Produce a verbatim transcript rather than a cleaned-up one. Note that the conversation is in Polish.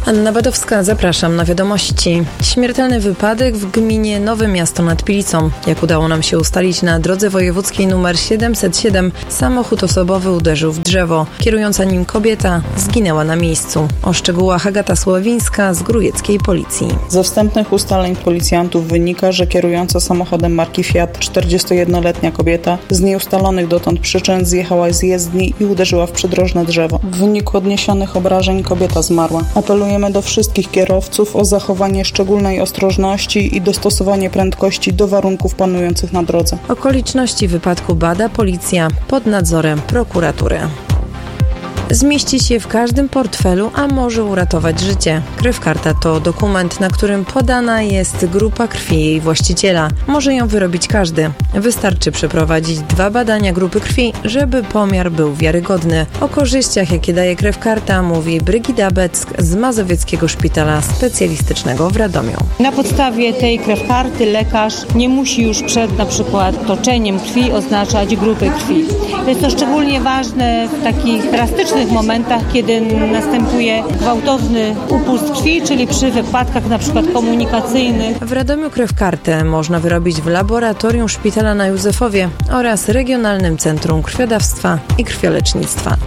Anna Badowska, zapraszam na wiadomości. Śmiertelny wypadek w gminie Nowe Miasto nad Pilicą. Jak udało nam się ustalić, na drodze wojewódzkiej nr siedemset siedem samochód osobowy uderzył w drzewo. Kierująca nim kobieta zginęła na miejscu. O szczegółach Agata Sławińska z Grójeckiej Policji. Ze wstępnych ustaleń policjantów wynika, że kierująca samochodem marki Fiat czterdziestojednoletnia kobieta z nieustalonych dotąd przyczyn zjechała z jezdni i uderzyła w przydrożne drzewo. W wyniku odniesionych obrażeń kobieta zmarła. Apelujemy do wszystkich kierowców o zachowanie szczególnej ostrożności i dostosowanie prędkości do warunków panujących na drodze. Okoliczności wypadku bada policja pod nadzorem prokuratury. Zmieści się w każdym portfelu, a może uratować życie. Krewkarta to dokument, na którym podana jest grupa krwi jej właściciela. Może ją wyrobić każdy. Wystarczy przeprowadzić dwa badania grupy krwi, żeby pomiar był wiarygodny. O korzyściach, jakie daje krewkarta, mówi Brygida Beck z Mazowieckiego Szpitala Specjalistycznego w Radomiu. Na podstawie tej krewkarty lekarz nie musi już przed na przykład toczeniem krwi oznaczać grupy krwi. Jest to szczególnie ważne w takich drastycznych momentach, kiedy następuje gwałtowny upust krwi, czyli przy wypadkach na przykład komunikacyjnych. W Radomiu krewkartę można wyrobić w laboratorium szpitala na Józefowie oraz Regionalnym Centrum Krwiodawstwa i Krwiolecznictwa.